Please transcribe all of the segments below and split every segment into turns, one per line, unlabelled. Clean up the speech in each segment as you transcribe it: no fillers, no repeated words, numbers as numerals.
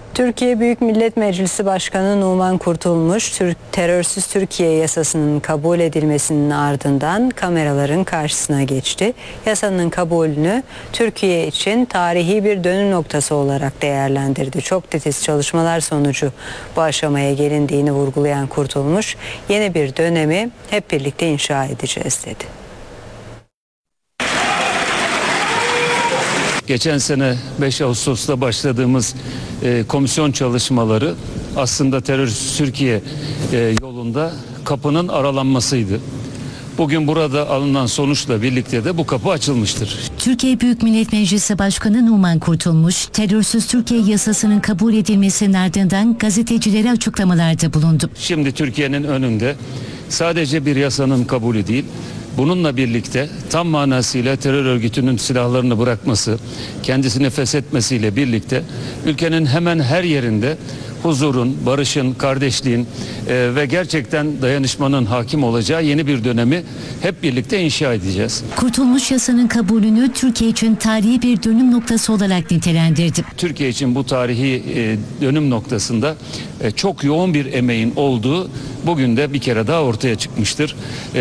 Türkiye Büyük Millet Meclisi Başkanı Numan Kurtulmuş, terörsüz Türkiye yasasının kabul edilmesinin ardından kameraların karşısına geçti. Yasanın kabulünü Türkiye için tarihi bir dönüm noktası olarak değerlendirdi. Çok titiz çalışmalar sonucu bu aşamaya gelindiğini vurgulayan Kurtulmuş, yeni bir dönemi hep birlikte inşa edeceğiz dedi.
Geçen sene 5 Ağustos'ta başladığımız komisyon çalışmaları aslında terörsüz Türkiye yolunda kapının aralanmasıydı. Bugün burada alınan sonuçla birlikte de bu kapı açılmıştır.
Türkiye Büyük Millet Meclisi Başkanı Numan Kurtulmuş, terörsüz Türkiye yasasının kabul edilmesinin ardından gazetecilere açıklamalarda bulundu.
Şimdi Türkiye'nin önünde sadece bir yasanın kabulü değil, bununla birlikte tam manasıyla terör örgütünün silahlarını bırakması, kendisini feshetmesiyle birlikte ülkenin hemen her yerinde huzurun, barışın, kardeşliğin ve gerçekten dayanışmanın hakim olacağı yeni bir dönemi hep birlikte inşa edeceğiz.
Kurtulmuş yasanın kabulünü Türkiye için tarihi bir dönüm noktası olarak nitelendirdi.
Türkiye için bu tarihi dönüm noktasında çok yoğun bir emeğin olduğu bugün de bir kere daha ortaya çıkmıştır.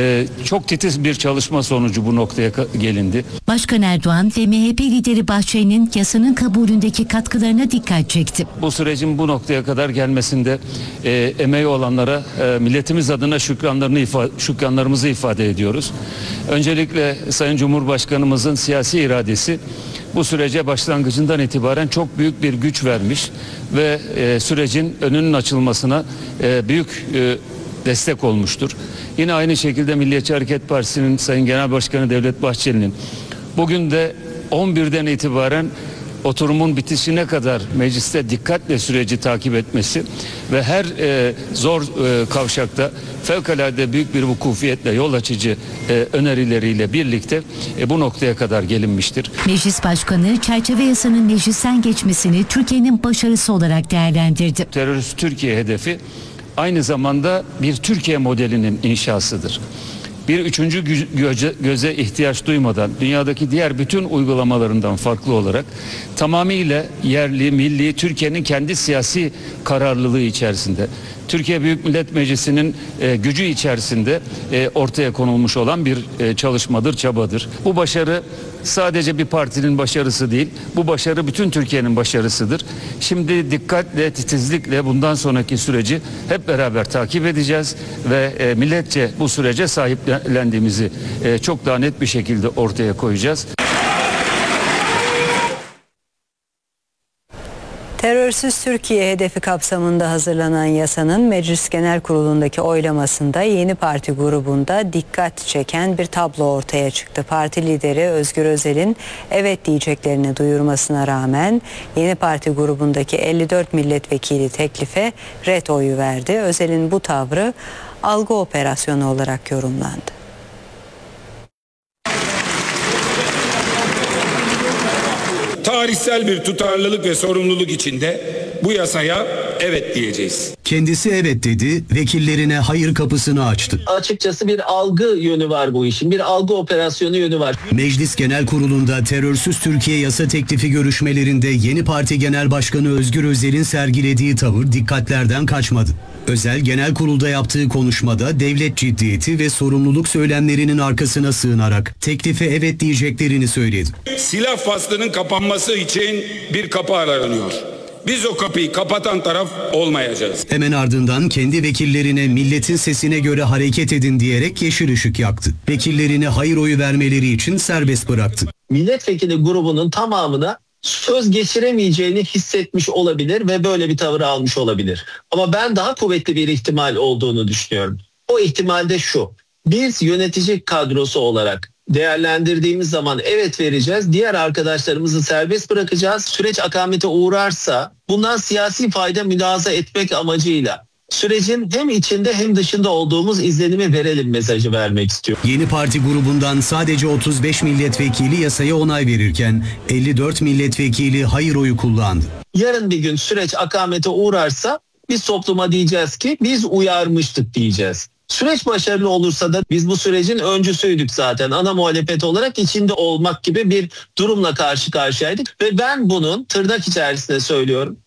Çok titiz bir çalışma sonucu bu noktaya gelindi.
Başkan Erdoğan ve MHP lideri Bahçeli'nin yasanın kabulündeki katkılarına dikkat çekti.
Bu sürecin bu noktaya kadar gelmesinde emeği olanlara milletimiz adına şükranlarımızı ifade ediyoruz. Öncelikle Sayın Cumhurbaşkanımızın siyasi iradesi bu sürece başlangıcından itibaren çok büyük bir güç vermiş ve sürecin önünün açılmasına büyük destek olmuştur. Yine aynı şekilde Milliyetçi Hareket Partisi'nin Sayın Genel Başkanı Devlet Bahçeli'nin bugün de 11'den itibaren oturumun bitişine kadar mecliste dikkatle süreci takip etmesi ve her zor kavşakta fevkalade büyük bir vukufiyetle yol açıcı önerileriyle birlikte bu noktaya kadar gelinmiştir.
Meclis Başkanı çerçeve yasanın meclisten geçmesini Türkiye'nin başarısı olarak değerlendirdi.
Terörist Türkiye hedefi aynı zamanda bir Türkiye modelinin inşasıdır. Bir üçüncü göze ihtiyaç duymadan dünyadaki diğer bütün uygulamalarından farklı olarak tamamıyla yerli, milli, Türkiye'nin kendi siyasi kararlılığı içerisinde, Türkiye Büyük Millet Meclisi'nin gücü içerisinde ortaya konulmuş olan bir çalışmadır, çabadır. Bu başarı sadece bir partinin başarısı değil, bu başarı bütün Türkiye'nin başarısıdır. Şimdi dikkatle, titizlikle bundan sonraki süreci hep beraber takip edeceğiz ve milletçe bu sürece sahiplendiğimizi çok daha net bir şekilde ortaya koyacağız.
Terörsüz Türkiye hedefi kapsamında hazırlanan yasanın Meclis Genel Kurulu'ndaki oylamasında Yeni Parti grubunda dikkat çeken bir tablo ortaya çıktı. Parti lideri Özgür Özel'in evet diyeceklerini duyurmasına rağmen Yeni Parti grubundaki 54 milletvekili teklife ret oyu verdi. Özel'in bu tavrı algı operasyonu olarak yorumlandı.
Tarihsel bir tutarlılık ve sorumluluk içinde bu yasaya evet diyeceğiz.
Kendisi evet dedi, vekillerine hayır kapısını açtı.
Açıkçası bir algı yönü var bu işin, bir algı operasyonu yönü var.
Meclis Genel Kurulu'nda terörsüz Türkiye yasa teklifi görüşmelerinde Yeni Parti Genel Başkanı Özgür Özel'in sergilediği tavır dikkatlerden kaçmadı. Özel Genel Kurul'da yaptığı konuşmada devlet ciddiyeti ve sorumluluk söylemlerinin arkasına sığınarak teklife evet diyeceklerini söyledi.
Silah faslının kapanması için bir kapı aranıyor. Biz o kapıyı kapatan taraf olmayacağız.
Hemen ardından kendi vekillerine milletin sesine göre hareket edin diyerek yeşil ışık yaktı. Vekillerine hayır oyu vermeleri için serbest bıraktı.
Milletvekili grubunun tamamına söz geçiremeyeceğini hissetmiş olabilir ve böyle bir tavır almış olabilir. Ama ben daha kuvvetli bir ihtimal olduğunu düşünüyorum. O ihtimal de şu: biz yönetici kadrosu olarak değerlendirdiğimiz zaman evet vereceğiz. Diğer arkadaşlarımızı serbest bırakacağız. Süreç akamete uğrarsa bundan siyasi fayda mülahaza etmek amacıyla sürecin hem içinde hem dışında olduğumuz izlenimi verelim mesajı vermek istiyor.
Yeni Parti grubundan sadece 35 milletvekili yasaya onay verirken 54 milletvekili hayır oyu kullandı.
Yarın bir gün süreç akamete uğrarsa biz topluma diyeceğiz ki biz uyarmıştık diyeceğiz. Süreç başarılı olursa da biz bu sürecin öncüsüydük zaten. Ana muhalefet olarak içinde olmak gibi bir durumla karşı karşıyaydık. Ve ben bunun tırnak içerisinde söylüyorum,